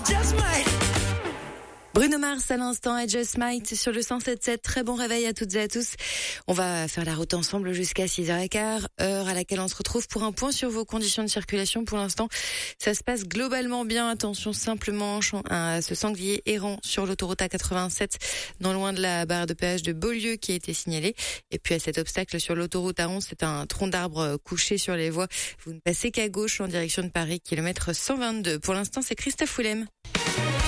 just might. Bruno Mars à l'instant, I Just Might sur le 107.7. Très bon réveil à toutes et à tous. On va faire la route ensemble jusqu'à 6h15, heure à laquelle on se retrouve pour un point sur vos conditions de circulation. Pour l'instant, ça se passe globalement bien. Attention simplement à ce sanglier errant sur l'autoroute A87, non loin de la barre de péage de Beaulieu qui a été signalé. Et puis à cet obstacle sur l'autoroute A11, c'est un tronc d'arbre couché sur les voies. Vous ne passez qu'à gauche en direction de Paris, kilomètre 122. Pour l'instant, c'est Christophe Willem.